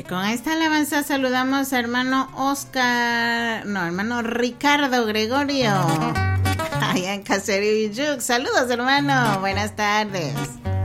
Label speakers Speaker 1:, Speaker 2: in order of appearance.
Speaker 1: con esta alabanza saludamos a hermano hermano Ricardo Gregorio, allá en Caserío Yuc. Saludos, hermano, buenas tardes.